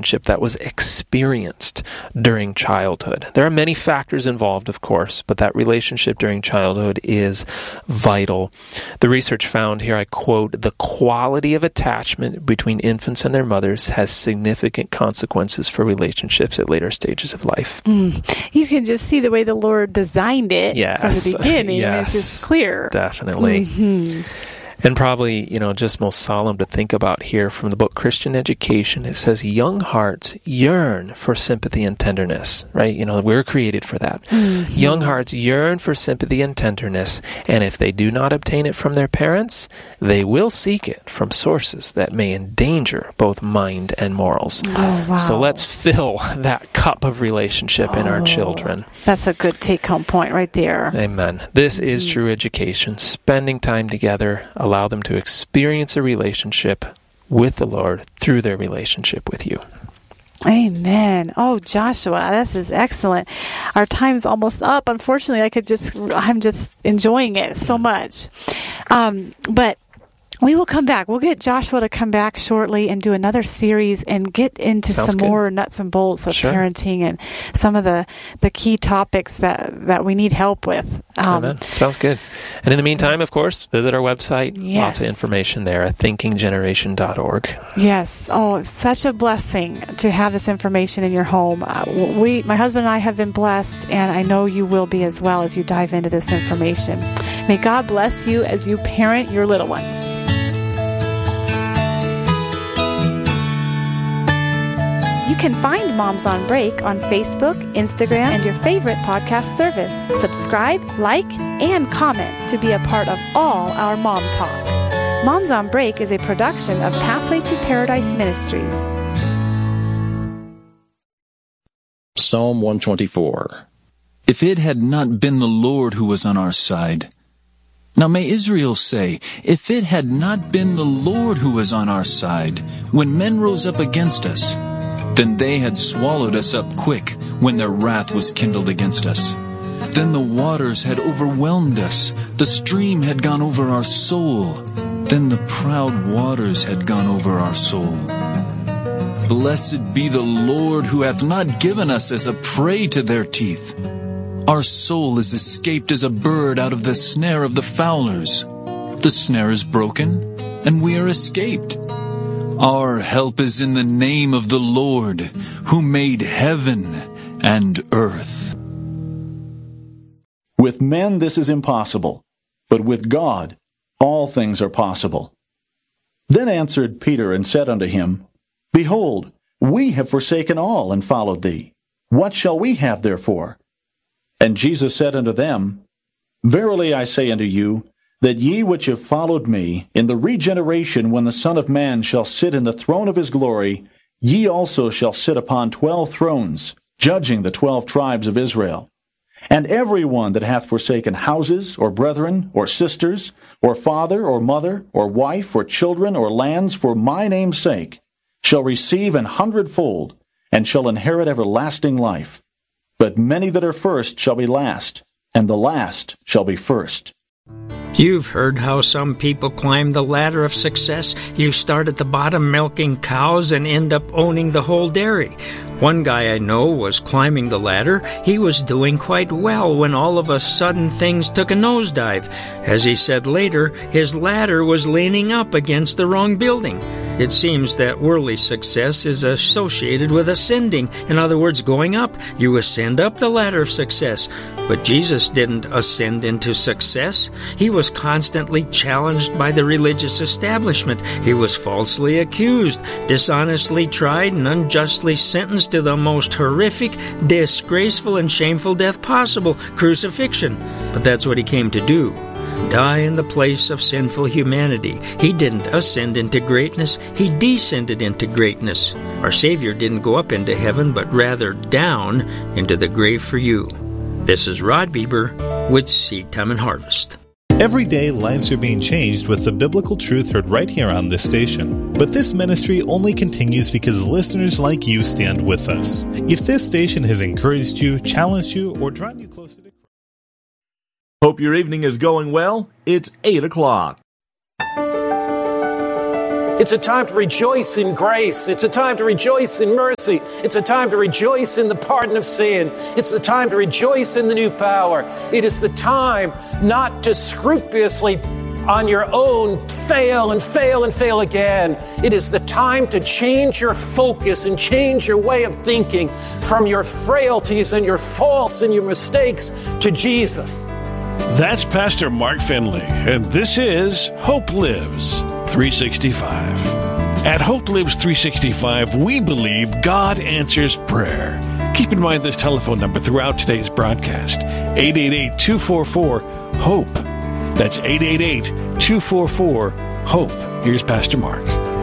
relationship that was experienced during childhood. There are many factors involved, of course, but that relationship during childhood is vital. The research found here, I quote, "The quality of attachment between infants and their mothers has significant consequences for relationships at later stages of life." You can just see the way the Lord designed it from the beginning. Yes, it's just clear. Definitely. And probably, just most solemn to think about here from the book Christian Education, it says young hearts yearn for sympathy and tenderness, right? We're created for that. Young hearts yearn for sympathy and tenderness, and if they do not obtain it from their parents, they will seek it from sources that may endanger both mind and morals. Oh, wow. So let's fill that cup of relationship in our children. That's a good take-home point right there. Amen. This is true education, spending time together, allow them to experience a relationship with the Lord through their relationship with you. Amen. Oh, Joshua, this is excellent. Our time's almost up. Unfortunately, I'm just enjoying it so much. But we will come back. We'll get Joshua to come back shortly and do another series and get into some more nuts and bolts of parenting and some of the key topics that we need help with. Amen. Sounds good. And in the meantime, of course, visit our website. Yes. Lots of information there at thinkinggeneration.org. Yes. Oh, such a blessing to have this information in your home. My husband and I have been blessed, and I know you will be as well as you dive into this information. May God bless you as you parent your little ones. You can find Moms on Break on Facebook, Instagram, and your favorite podcast service. Subscribe, like, and comment to be a part of all our Mom Talk. Moms on Break is a production of Pathway to Paradise Ministries. Psalm 124. If it had not been the Lord who was on our side. Now may Israel say, if it had not been the Lord who was on our side, when men rose up against us, then they had swallowed us up quick when their wrath was kindled against us. Then the waters had overwhelmed us, the stream had gone over our soul, then the proud waters had gone over our soul. Blessed be the Lord who hath not given us as a prey to their teeth. Our soul is escaped as a bird out of the snare of the fowlers. The snare is broken, and we are escaped. Our help is in the name of the Lord, who made heaven and earth. With men this is impossible, but with God all things are possible. Then answered Peter and said unto him, Behold, we have forsaken all and followed thee. What shall we have therefore? And Jesus said unto them, Verily I say unto you, that ye which have followed me, in the regeneration when the Son of Man shall sit in the throne of his glory, ye also shall sit upon 12 thrones, judging the 12 tribes of Israel. And every one that hath forsaken houses, or brethren, or sisters, or father, or mother, or wife, or children, or lands, for my name's sake, shall receive 100-fold, and shall inherit everlasting life. But many that are first shall be last, and the last shall be first. You've heard how some people climb the ladder of success. You start at the bottom milking cows and end up owning the whole dairy. One guy I know was climbing the ladder. He was doing quite well when all of a sudden things took a nosedive. As he said later, his ladder was leaning up against the wrong building. It seems that worldly success is associated with ascending. In other words, going up. You ascend up the ladder of success. But Jesus didn't ascend into success. He was constantly challenged by the religious establishment. He was falsely accused, dishonestly tried, and unjustly sentenced to the most horrific, disgraceful, and shameful death possible, crucifixion. But that's what he came to do. Die in the place of sinful humanity. He didn't ascend into greatness. He descended into greatness. Our Savior didn't go up into heaven, but rather down into the grave for you. This is Rod Bieber with Seed Time and Harvest. Every day, lives are being changed with the biblical truth heard right here on this station. But this ministry only continues because listeners like you stand with us. If this station has encouraged you, challenged you, or drawn you closer to Christ. Hope your evening is going well. It's 8 o'clock. It's a time to rejoice in grace. It's a time to rejoice in mercy. It's a time to rejoice in the pardon of sin. It's the time to rejoice in the new power. It is the time not to scrupulously on your own fail and fail and fail again. It is the time to change your focus and change your way of thinking from your frailties and your faults and your mistakes to Jesus. That's Pastor Mark Finley, and this is Hope Lives 365. At Hope Lives 365, we believe God answers prayer. Keep in mind this telephone number throughout today's broadcast, 888-244-HOPE. That's 888-244-HOPE. Here's Pastor Mark.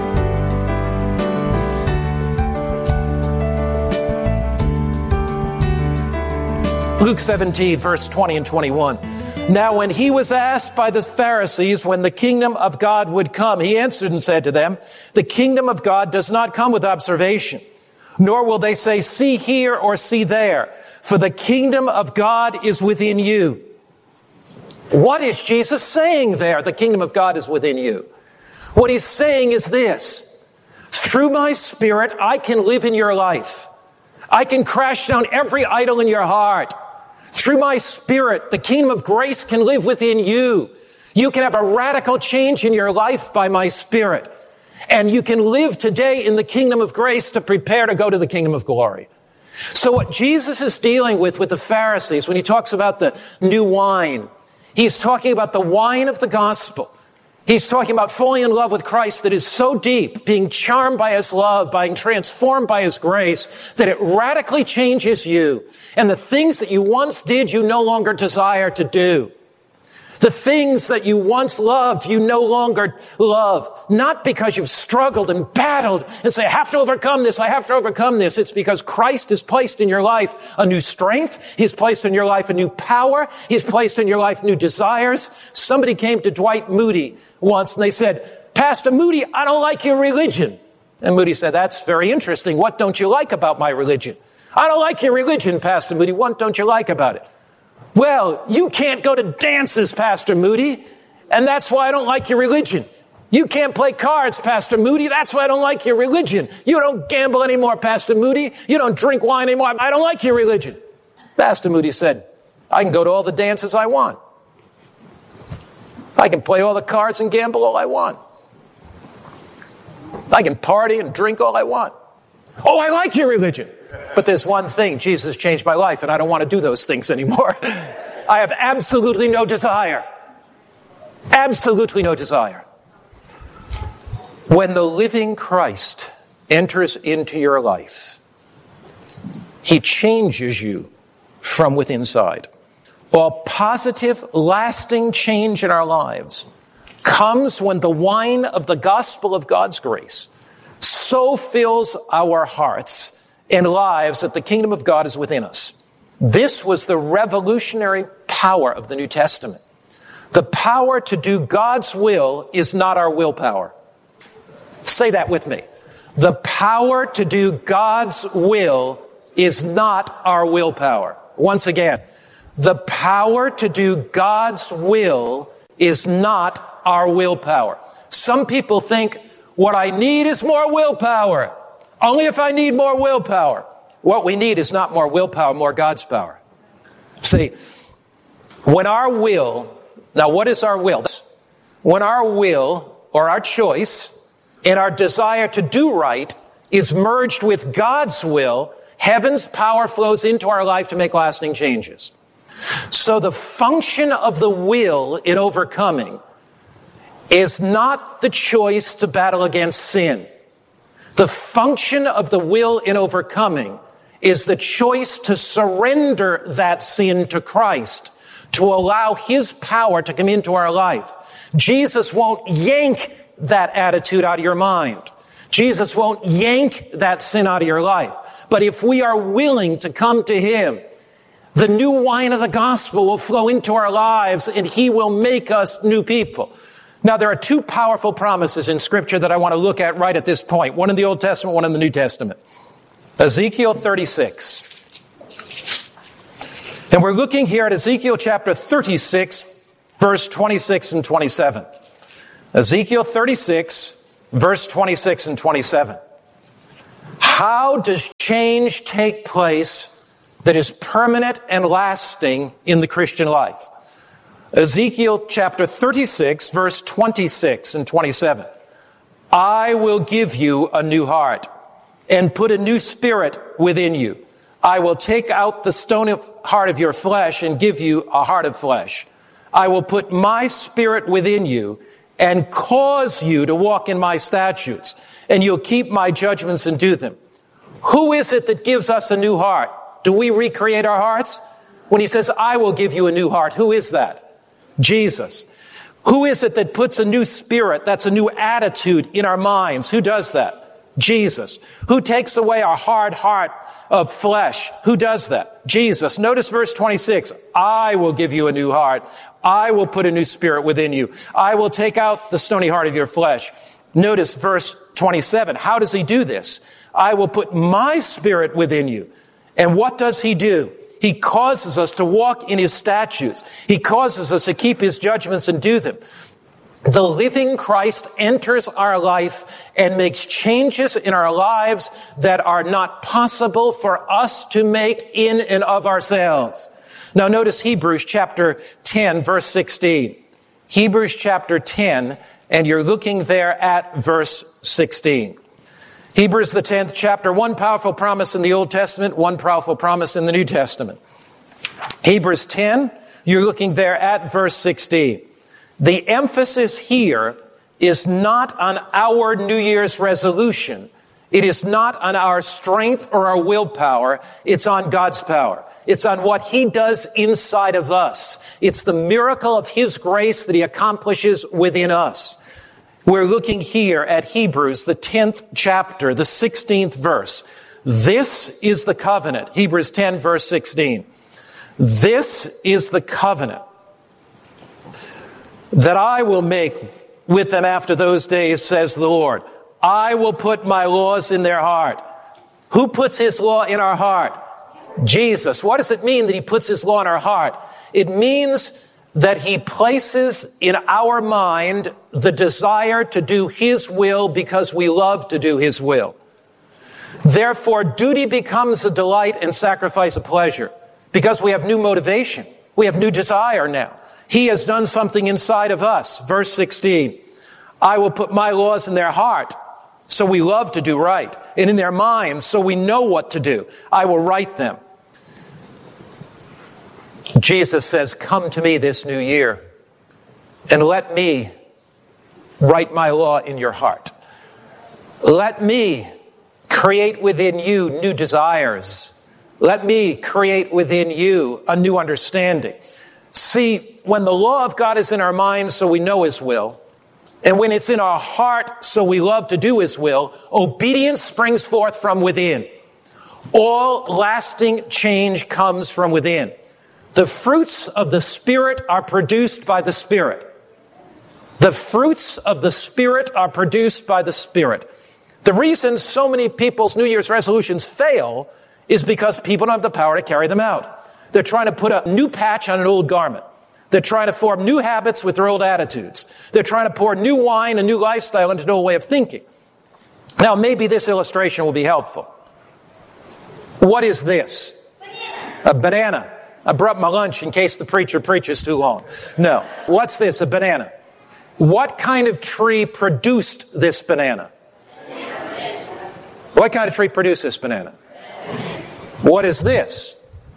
Luke 17, verse 20 and 21. Now when he was asked by the Pharisees when the kingdom of God would come, he answered and said to them, the kingdom of God does not come with observation, nor will they say, see here or see there, for the kingdom of God is within you. What is Jesus saying there? The kingdom of God is within you. What he's saying is this: through my Spirit, I can live in your life. I can crash down every idol in your heart. Through my Spirit, the kingdom of grace can live within you. You can have a radical change in your life by my Spirit. And you can live today in the kingdom of grace to prepare to go to the kingdom of glory. So what Jesus is dealing with the Pharisees, when he talks about the new wine, he's talking about the wine of the gospel. He's talking about falling in love with Christ that is so deep, being charmed by his love, being transformed by his grace, that it radically changes you. And the things that you once did, you no longer desire to do. The things that you once loved, you no longer love. Not because you've struggled and battled and say, I have to overcome this, I have to overcome this. It's because Christ has placed in your life a new strength. He's placed in your life a new power. He's placed in your life new desires. Somebody came to Dwight Moody once and they said, Pastor Moody, I don't like your religion. And Moody said, that's very interesting. What don't you like about my religion? I don't like your religion, Pastor Moody. What don't you like about it? Well, you can't go to dances, Pastor Moody, and that's why I don't like your religion. You can't play cards, Pastor Moody. That's why I don't like your religion. You don't gamble anymore, Pastor Moody. You don't drink wine anymore. I don't like your religion. Pastor Moody said, I can go to all the dances I want. I can play all the cards and gamble all I want. I can party and drink all I want. Oh, I like your religion. But there's one thing, Jesus changed my life, and I don't want to do those things anymore. I have absolutely no desire. Absolutely no desire. When the living Christ enters into your life, he changes you from within inside. All positive, lasting change in our lives comes when the wine of the gospel of God's grace so fills our hearts and lives that the kingdom of God is within us. This was the revolutionary power of the New Testament. The power to do God's will is not our willpower. Say that with me. The power to do God's will is not our willpower. Once again, the power to do God's will is not our willpower. Some people think, what I need is more willpower. Only if I need more willpower. What we need is not more willpower, more God's power. See, when our will, now what is our will? When our will, or our choice, and our desire to do right is merged with God's will, heaven's power flows into our life to make lasting changes. So the function of the will in overcoming is not the choice to battle against sin. The function of the will in overcoming is the choice to surrender that sin to Christ, to allow his power to come into our life. Jesus won't yank that attitude out of your mind. Jesus won't yank that sin out of your life. But if we are willing to come to him, the new wine of the gospel will flow into our lives and he will make us new people. Now, there are two powerful promises in Scripture that I want to look at right at this point. One in the Old Testament, one in the New Testament. Ezekiel 36. And we're looking here at Ezekiel chapter 36, verse 26 and 27. Ezekiel 36, verse 26 and 27. How does change take place that is permanent and lasting in the Christian life? Ezekiel chapter 36, verse 26 and 27. I will give you a new heart and put a new spirit within you. I will take out the stony heart of your flesh and give you a heart of flesh. I will put my spirit within you and cause you to walk in my statutes, and you'll keep my judgments and do them. Who is it that gives us a new heart? Do we recreate our hearts? When he says, I will give you a new heart, who is that? Jesus. Who is it that puts a new spirit, that's a new attitude in our minds? Who does that? Jesus. Who takes away our hard heart of flesh? Who does that? Jesus. Notice verse 26. I will give you a new heart. I will put a new spirit within you. I will take out the stony heart of your flesh. Notice verse 27. How does he do this? I will put my spirit within you. And what does he do? He causes us to walk in his statutes. He causes us to keep his judgments and do them. The living Christ enters our life and makes changes in our lives that are not possible for us to make in and of ourselves. Now notice Hebrews chapter 10, verse 16. Hebrews chapter 10, and you're looking there at verse 16. Hebrews the 10th chapter, one powerful promise in the Old Testament, one powerful promise in the New Testament. Hebrews 10, you're looking there at verse 16. The emphasis here is not on our New Year's resolution. It is not on our strength or our willpower. It's on God's power. It's on what he does inside of us. It's the miracle of his grace that he accomplishes within us. We're looking here at Hebrews, the 10th chapter, the 16th verse. This is the covenant. Hebrews 10, verse 16. This is the covenant that I will make with them after those days, says the Lord. I will put my laws in their heart. Who puts his law in our heart? Jesus. What does it mean that he puts his law in our heart? It means that he places in our mind the desire to do his will because we love to do his will. Therefore, duty becomes a delight and sacrifice a pleasure because we have new motivation. We have new desire now. He has done something inside of us. Verse 16, I will put my laws in their heart, so we love to do right, and in their minds, so we know what to do. I will write them. Jesus says, come to me this new year, and let me write my law in your heart. Let me create within you new desires. Let me create within you a new understanding. See, when the law of God is in our minds so we know his will, and when it's in our heart so we love to do his will, obedience springs forth from within. All lasting change comes from within. The fruits of the Spirit are produced by the Spirit. The fruits of the Spirit are produced by the Spirit. The reason so many people's New Year's resolutions fail is because people don't have the power to carry them out. They're trying to put a new patch on an old garment. They're trying to form new habits with their old attitudes. They're trying to pour new wine, a new lifestyle into an old way of thinking. Now, maybe this illustration will be helpful. What is this? A banana. I brought my lunch in case the preacher preaches too long. No. What's this? A banana. What kind of tree produced this banana? What kind of tree produced this banana? What is this?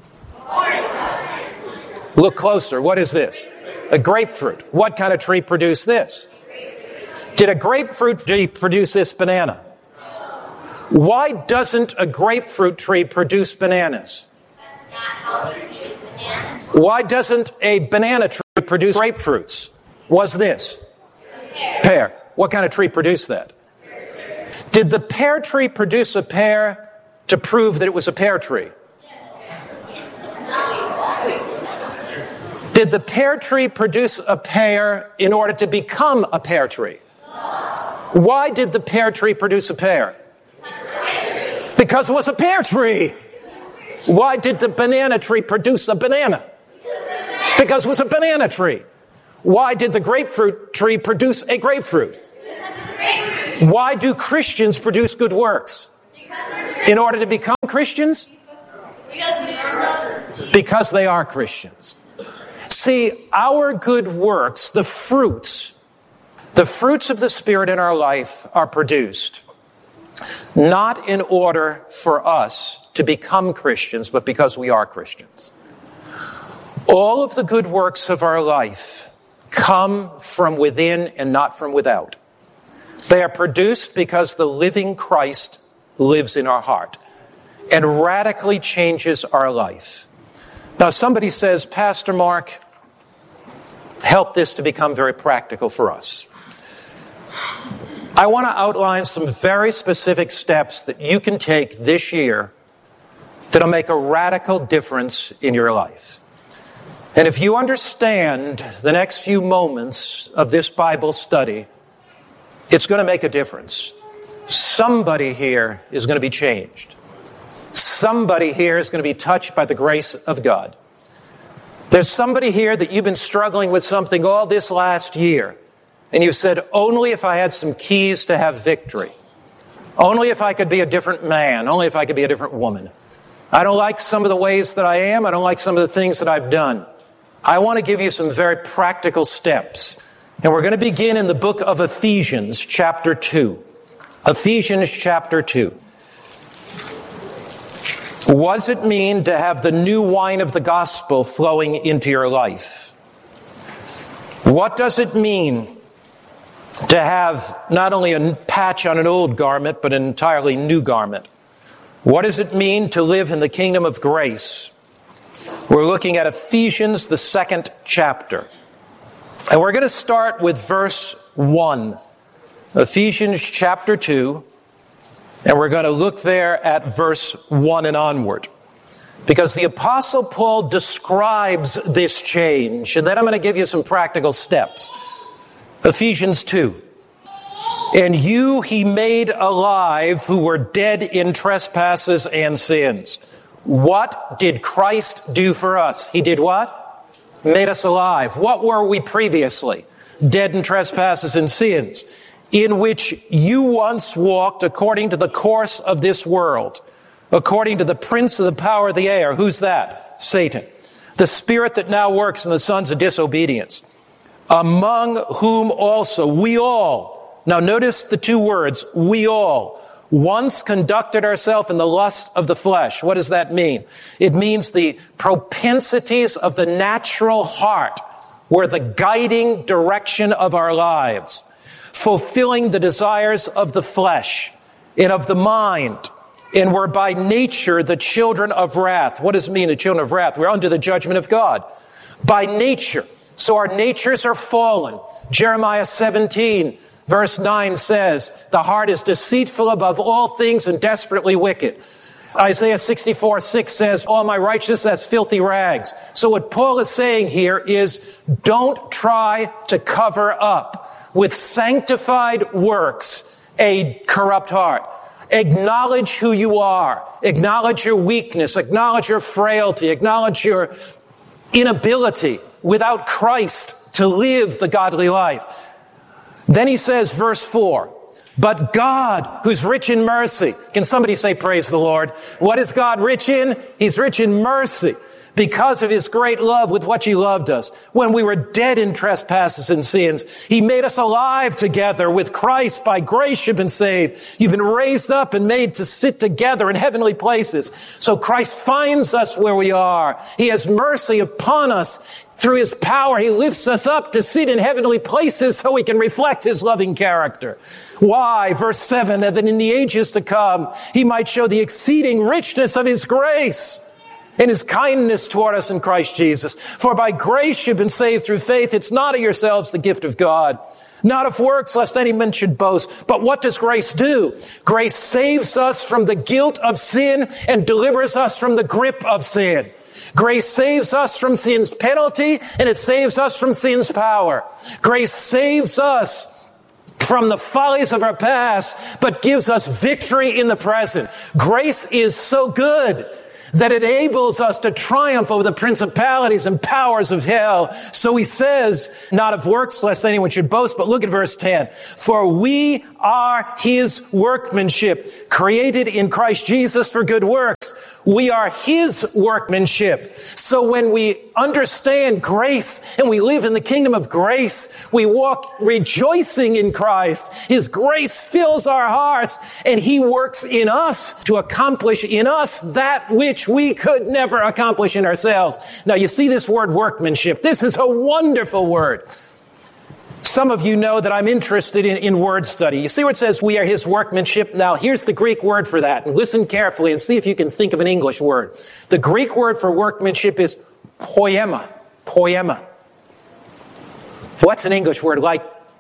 Look closer. What is this? A grapefruit. What kind of tree produced this? Did a grapefruit tree produce this banana? Why doesn't a grapefruit tree produce bananas? That's not how we see bananas. Why doesn't a banana tree produce grapefruits? What's this? Pear. What kind of tree produced that? Did the pear tree produce a pear to prove that it was a pear tree? Did the pear tree produce a pear in order to become a pear tree? Why did the pear tree produce a pear? Because it was a pear tree. Why did the banana tree produce a banana? Because it was a banana tree. Why did the grapefruit tree produce a grapefruit? Why do Christians produce good works? In order to become Christians? Because they are Christians. See, our good works, the fruits of the Spirit in our life are produced not in order for us to become Christians, but because we are Christians. All of the good works of our life come from within and not from without. They are produced because the living Christ lives in our heart and radically changes our life. Now, somebody says, Pastor Mark, help this to become very practical for us. I want to outline some very specific steps that you can take this year that'll make a radical difference in your life. And if you understand the next few moments of this Bible study, it's going to make a difference. Somebody here is going to be changed. Somebody here is going to be touched by the grace of God. There's somebody here that you've been struggling with something all this last year. And you said, only if I had some keys to have victory. Only if I could be a different man. Only if I could be a different woman. I don't like some of the ways that I am. I don't like some of the things that I've done. I want to give you some very practical steps. And we're going to begin in the book of Ephesians, chapter 2. Ephesians, chapter 2. What does it mean to have the new wine of the gospel flowing into your life? What does it mean to have not only a patch on an old garment, but an entirely new garment? What does it mean to live in the kingdom of grace? We're looking at Ephesians, the 2nd chapter. And we're going to start with verse 1. Ephesians chapter 2. And we're going to look there at verse 1 and onward. Because the Apostle Paul describes this change. And then I'm going to give you some practical steps. Ephesians 2. And you he made alive who were dead in trespasses and sins. What did Christ do for us? He did what? Made us alive. What were we previously? Dead in trespasses and sins, in which you once walked according to the course of this world, according to the prince of the power of the air. Who's that? Satan. The spirit that now works in the sons of disobedience, among whom also we all, now notice the two words, we all, once conducted ourselves in the lust of the flesh. What does that mean? It means the propensities of the natural heart were the guiding direction of our lives, fulfilling the desires of the flesh and of the mind, and were by nature the children of wrath. What does it mean, the children of wrath? We're under the judgment of God. By nature. So our natures are fallen. Jeremiah 17, verse 9 says, the heart is deceitful above all things and desperately wicked. Isaiah 64:6 says, all my righteousness, that's filthy rags. So what Paul is saying here is, don't try to cover up with sanctified works a corrupt heart. Acknowledge who you are. Acknowledge your weakness. Acknowledge your frailty. Acknowledge your inability without Christ to live the godly life. Then he says, verse 4, but God, who's rich in mercy. Can somebody say, praise the Lord? What is God rich in? He's rich in mercy because of his great love with which he loved us. When we were dead in trespasses and sins, he made us alive together with Christ. By grace you've been saved. You've been raised up and made to sit together in heavenly places. So Christ finds us where we are. He has mercy upon us. Through his power, he lifts us up to sit in heavenly places so we can reflect his loving character. Why? Verse 7, and that in the ages to come, he might show the exceeding richness of his grace and his kindness toward us in Christ Jesus. For by grace you've been saved through faith. It's not of yourselves, the gift of God. Not of works, lest any man should boast. But what does grace do? Grace saves us from the guilt of sin and delivers us from the grip of sin. Grace saves us from sin's penalty, and it saves us from sin's power. Grace saves us from the follies of our past, but gives us victory in the present. Grace is so good that enables us to triumph over the principalities and powers of hell. So he says, not of works, lest anyone should boast, but look at verse 10. For we are his workmanship, created in Christ Jesus for good works. We are his workmanship. So when we understand grace and we live in the kingdom of grace, we walk rejoicing in Christ. His grace fills our hearts and he works in us to accomplish in us that which we could never accomplish in ourselves. Now you see this word workmanship. This is a wonderful word. Some of you know that I'm interested in word study. You see where it says we are his workmanship? Now, here's the Greek word for that. And listen carefully and see if you can think of an English word. The Greek word for workmanship is poema. Poema. What's an English word like?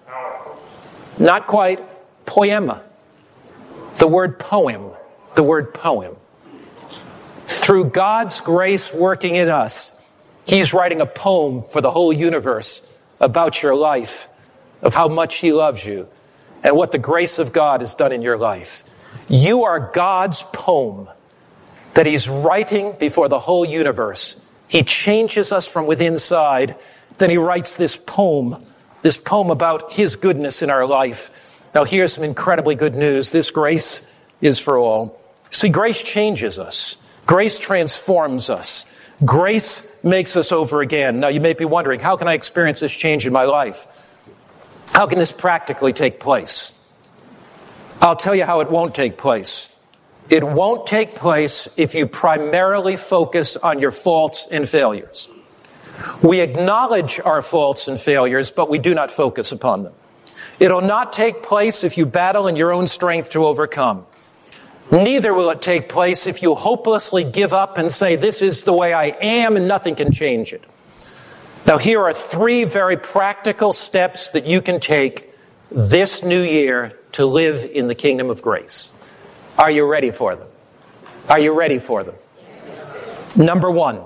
Not quite. Poema. The word poem. The word poem. Through God's grace working in us, he's writing a poem for the whole universe about your life, of how much he loves you, and what the grace of God has done in your life. You are God's poem that he's writing before the whole universe. He changes us from within inside. Then he writes this poem about his goodness in our life. Now here's some incredibly good news. This grace is for all. See, grace changes us. Grace transforms us. Grace makes us over again. Now you may be wondering, how can I experience this change in my life? How can this practically take place? I'll tell you how it won't take place. It won't take place if you primarily focus on your faults and failures. We acknowledge our faults and failures, but we do not focus upon them. It'll not take place if you battle in your own strength to overcome. Neither will it take place if you hopelessly give up and say, this is the way I am and nothing can change it. Now, here are 3 very practical steps that you can take this new year to live in the kingdom of grace. Are you ready for them? Are you ready for them? Number 1,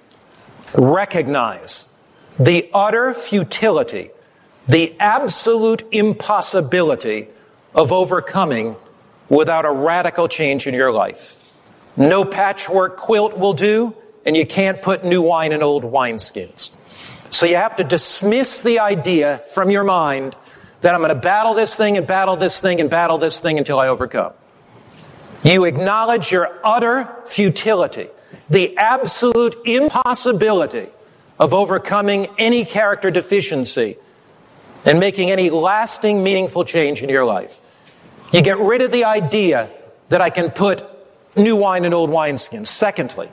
recognize the utter futility, the absolute impossibility of overcoming without a radical change in your life. No patchwork quilt will do, and you can't put new wine in old wineskins. So you have to dismiss the idea from your mind that I'm going to battle this thing and battle this thing and battle this thing until I overcome. You acknowledge your utter futility, the absolute impossibility of overcoming any character deficiency and making any lasting, meaningful change in your life. You get rid of the idea that I can put new wine in old wineskins. Secondly,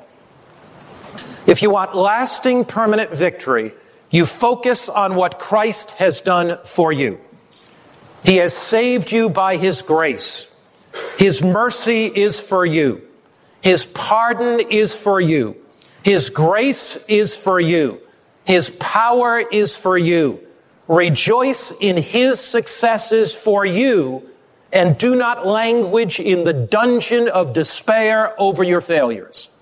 if you want lasting, permanent victory, you focus on what Christ has done for you. He has saved you by his grace. His mercy is for you. His pardon is for you. His grace is for you. His power is for you. Rejoice in his successes for you, and do not languish in the dungeon of despair over your failures.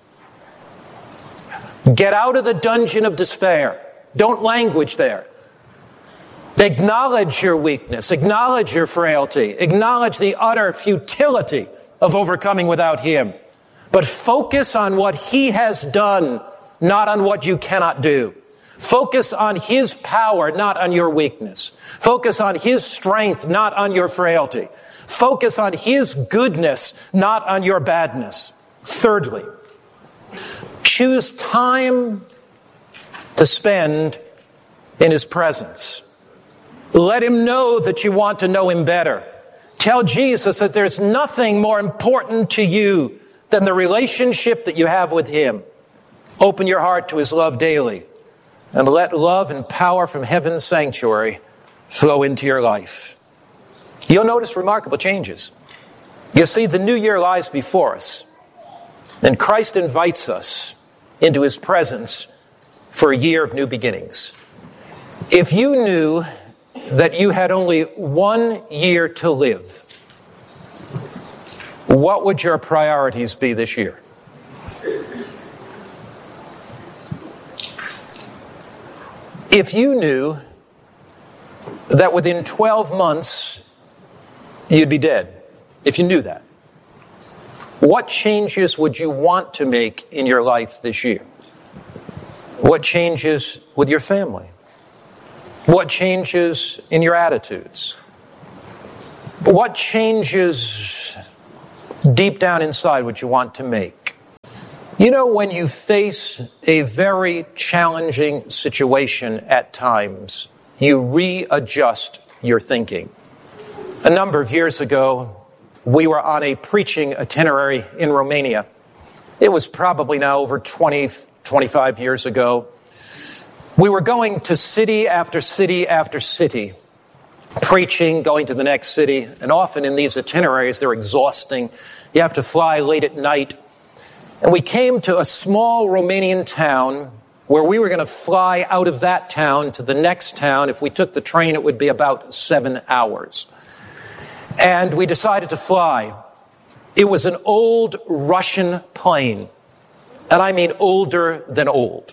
Get out of the dungeon of despair. Don't languish there. Acknowledge your weakness. Acknowledge your frailty. Acknowledge the utter futility of overcoming without him. But focus on what he has done, not on what you cannot do. Focus on his power, not on your weakness. Focus on his strength, not on your frailty. Focus on his goodness, not on your badness. Thirdly, choose time to spend in his presence. Let him know that you want to know him better. Tell Jesus that there's nothing more important to you than the relationship that you have with him. Open your heart to his love daily, and let love and power from heaven's sanctuary flow into your life. You'll notice remarkable changes. You see, the new year lies before us, and Christ invites us into his presence for a year of new beginnings. If you knew that you had only 1 year to live, what would your priorities be this year? If you knew that within 12 months you'd be dead, if you knew that, What changes would you want to make in your life this year? What changes with your family? What changes in your attitudes? What changes deep down inside would you want to make? You know, when you face a very challenging situation at times, you readjust your thinking. A number of years ago, we were on a preaching itinerary in Romania. It was probably now over 20, 25 years ago. We were going to city after city after city, preaching, going to the next city, and often in these itineraries, they're exhausting. You have to fly late at night. And we came to a small Romanian town where we were going to fly out of that town to the next town. If we took the train, it would be about 7 hours. And we decided to fly. It was an old Russian plane. And I mean older than old.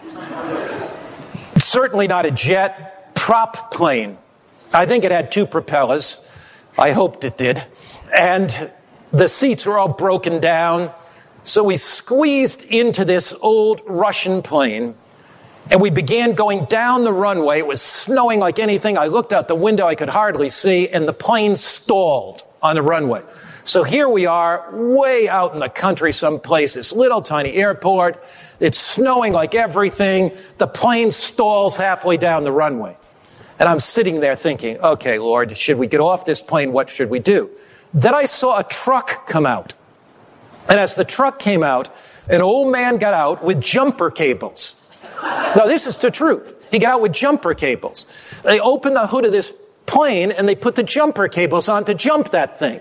Certainly not a jet, prop plane. I think it had 2 propellers. I hoped it did. And the seats were all broken down. So we squeezed into this old Russian plane, and we began going down the runway. It was snowing like anything. I looked out the window, I could hardly see, and the plane stalled on the runway. So here we are, way out in the country someplace, this little tiny airport. It's snowing like everything. The plane stalls halfway down the runway. And I'm sitting there thinking, okay, Lord, should we get off this plane? What should we do? Then I saw a truck come out. And as the truck came out, an old man got out with jumper cables. Now, this is the truth. He got out with jumper cables. They opened the hood of this plane, and they put the jumper cables on to jump that thing.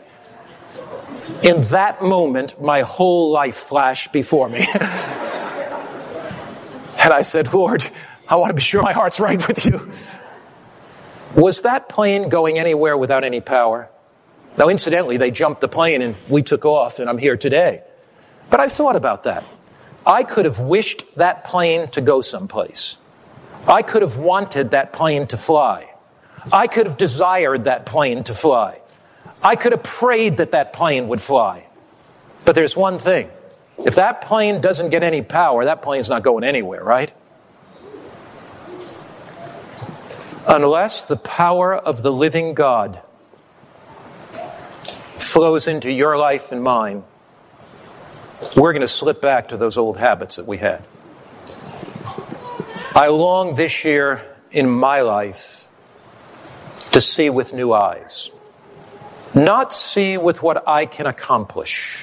In that moment, my whole life flashed before me. And I said, Lord, I want to be sure my heart's right with you. Was that plane going anywhere without any power? Now, incidentally, they jumped the plane and we took off, and I'm here today. But I thought about that. I could have wished that plane to go someplace. I could have wanted that plane to fly. I could have desired that plane to fly. I could have prayed that that plane would fly. But there's one thing. If that plane doesn't get any power, that plane's not going anywhere, right? Unless the power of the living God flows into your life and mine, we're going to slip back to those old habits that we had. I long this year in my life to see with new eyes. Not see with what I can accomplish.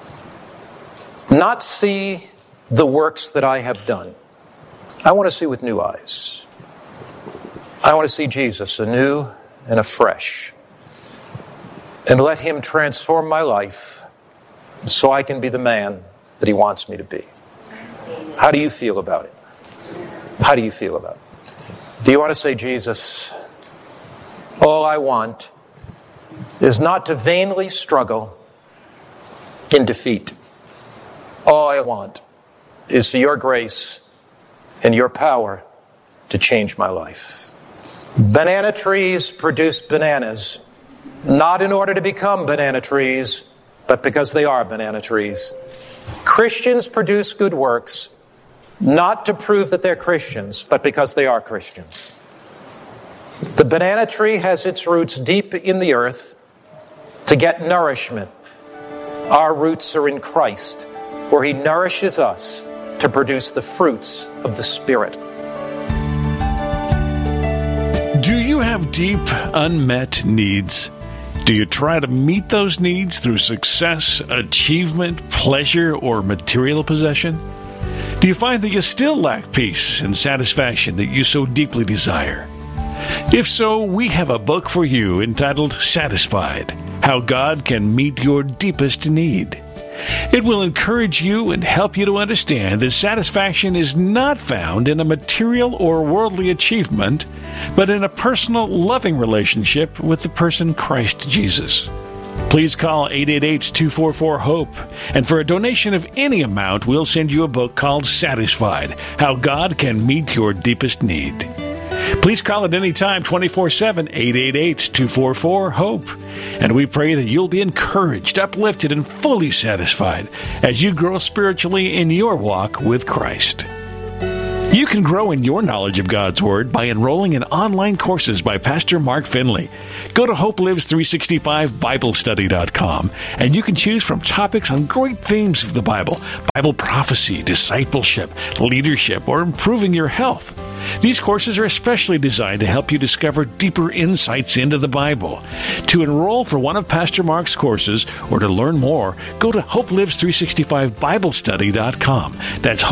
Not see the works that I have done. I want to see with new eyes. I want to see Jesus anew and afresh. And let Him transform my life so I can be the man that He wants me to be. How do you feel about it? How do you feel about it? Do you want to say, Jesus, all I want is not to vainly struggle in defeat. All I want is for your grace and your power to change my life. Banana trees produce bananas, not in order to become banana trees, but because they are banana trees. Christians produce good works, not to prove that they're Christians, but because they are Christians. The banana tree has its roots deep in the earth to get nourishment. Our roots are in Christ, where He nourishes us to produce the fruits of the Spirit. Do you have deep, unmet needs? Do you try to meet those needs through success, achievement, pleasure, or material possession? Do you find that you still lack peace and satisfaction that you so deeply desire? If so, we have a book for you entitled Satisfied: How God Can Meet Your Deepest Need. It will encourage you and help you to understand that satisfaction is not found in a material or worldly achievement, but in a personal, loving relationship with the person Christ Jesus. Please call 888-244-HOPE, and for a donation of any amount, we'll send you a book called Satisfied: How God Can Meet Your Deepest Need. Please call at any time 24/7, 888-244-HOPE. And we pray that you'll be encouraged, uplifted, and fully satisfied as you grow spiritually in your walk with Christ. You can grow in your knowledge of God's Word by enrolling in online courses by Pastor Mark Finley. Go to HopeLives365BibleStudy.com and you can choose from topics on great themes of the Bible, Bible prophecy, discipleship, leadership, or improving your health. These courses are especially designed to help you discover deeper insights into the Bible. To enroll for one of Pastor Mark's courses or to learn more, go to HopeLives365BibleStudy.com. That's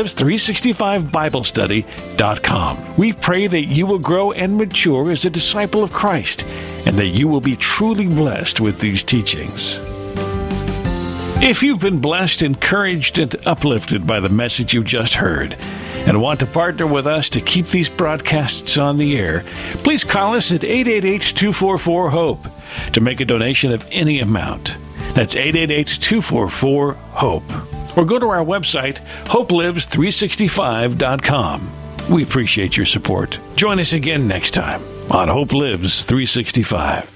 HopeLives365BibleStudy.com. We pray that you will grow and mature as a disciple of Christ and that you will be truly blessed with these teachings. If you've been blessed, encouraged, and uplifted by the message you just heard, and want to partner with us to keep these broadcasts on the air, please call us at 888-244-HOPE to make a donation of any amount. That's 888-244-HOPE. Or go to our website, HopeLives365.com. We appreciate your support. Join us again next time on Hope Lives 365.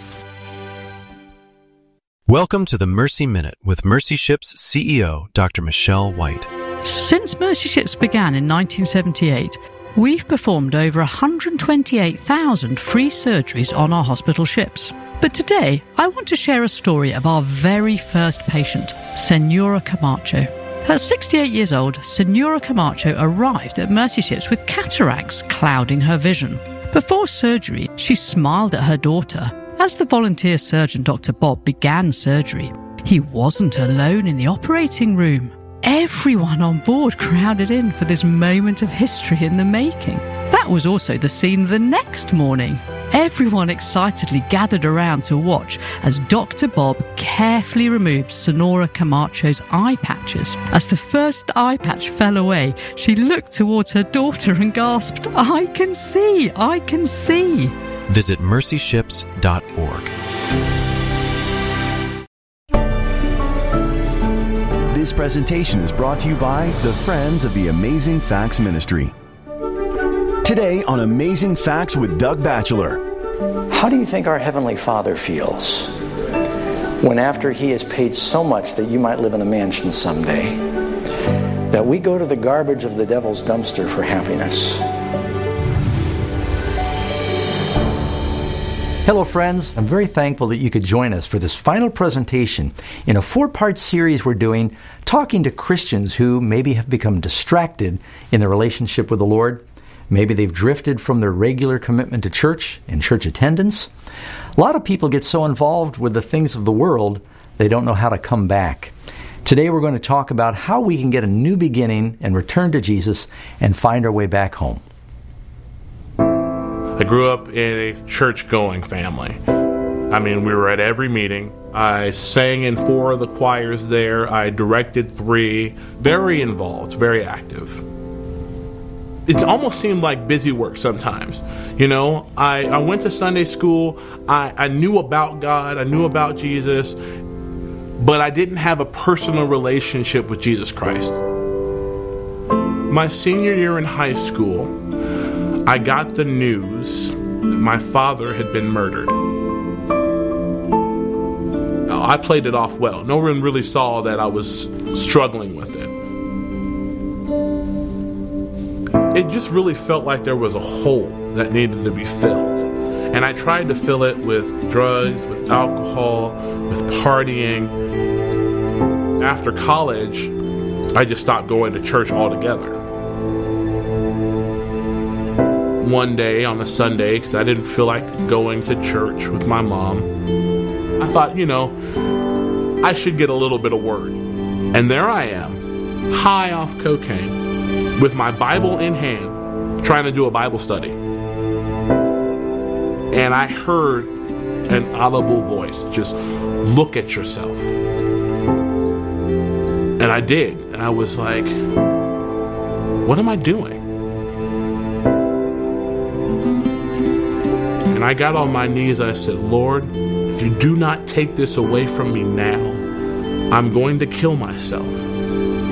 Welcome to the Mercy Minute with Mercy Ships CEO, Dr. Michelle White. Since Mercy Ships began in 1978, we've performed over 128,000 free surgeries on our hospital ships. But today, I want to share a story of our very first patient, Senora Camacho. At 68 years old, Senora Camacho arrived at Mercy Ships with cataracts clouding her vision. Before surgery, she smiled at her daughter. As the volunteer surgeon Dr. Bob began surgery, he wasn't alone in the operating room. Everyone on board crowded in for this moment of history in the making. That was also the scene the next morning. Everyone excitedly gathered around to watch as Dr. Bob carefully removed Senora Camacho's eye patches. As the first eye patch fell away, she looked towards her daughter and gasped, "I can see! I can see!" Visit mercyships.org. This presentation is brought to you by the Friends of the Amazing Facts Ministry. Today on Amazing Facts with Doug Batchelor. How do you think our Heavenly Father feels when after He has paid so much that you might live in a mansion someday, that we go to the garbage of the devil's dumpster for happiness? Hello friends, I'm very thankful that you could join us for this final presentation in a 4-part series we're doing, talking to Christians who maybe have become distracted in their relationship with the Lord. Maybe they've drifted from their regular commitment to church and church attendance. A lot of people get so involved with the things of the world, they don't know how to come back. Today we're going to talk about how we can get a new beginning and return to Jesus and find our way back home. I grew up in a church-going family. I mean, we were at every meeting. I sang in 4 of the choirs there. I directed 3. Very involved, very active. It almost seemed like busy work sometimes. You know, I went to Sunday school. I knew about God. I knew about Jesus. But I didn't have a personal relationship with Jesus Christ. My senior year in high school, I got the news that my father had been murdered. Now, I played it off well. No one really saw that I was struggling with it. It just really felt like there was a hole that needed to be filled. And I tried to fill it with drugs, with alcohol, with partying. After college, I just stopped going to church altogether. One day on a Sunday, because I didn't feel like going to church with my mom, I thought, you know, I should get a little bit of word. And there I am, high off cocaine, with my Bible in hand, trying to do a Bible study. And I heard an audible voice, just look at yourself. And I did. And I was like, what am I doing? And I got on my knees and I said, Lord, if you do not take this away from me now, I'm going to kill myself.